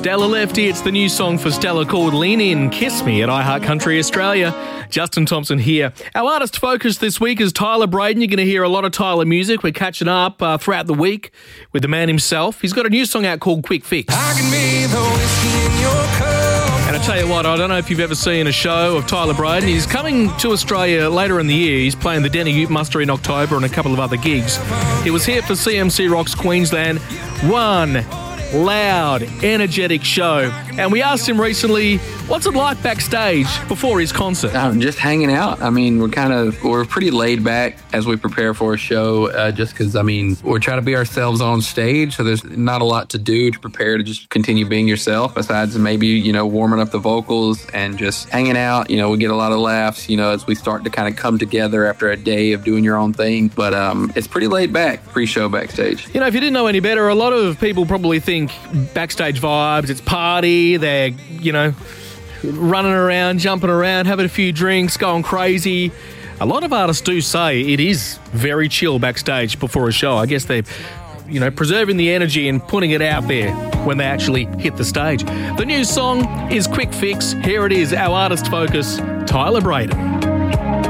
Stella Lefty, it's the new song for Stella called Lean In, Kiss Me at iHeart Country Australia. Justin Thompson here. Our artist focus this week is Tyler Braden. You're going to hear a lot of Tyler music. We're catching up throughout the week with the man himself. He's got a new song out called Quick Fix. I can be the whiskey in your cup. And I tell you what, I don't know if you've ever seen a show of Tyler Braden. He's coming to Australia later in the year. He's playing the Denny Ute Muster in October and a couple of other gigs. He was here for CMC Rocks Queensland. One loud, energetic show. And we asked him recently, what's it like backstage before his concert? Just hanging out. I mean, we're pretty laid back as we prepare for a show, just because, we're trying to be ourselves on stage, so there's not a lot to do to prepare to just continue being yourself, besides maybe, warming up the vocals and just hanging out. We get a lot of laughs, as we start to kind of come together after a day of doing your own thing. But it's pretty laid back, pre-show backstage. If you didn't know any better, a lot of people probably think backstage vibes, it's party, they're, running around, jumping around, having a few drinks, going crazy. A lot of artists do say it is very chill backstage before a show. I guess they're, preserving the energy and putting it out there when they actually hit the stage. The new song is Quick Fix. Here it is, our artist focus, Tyler Braden.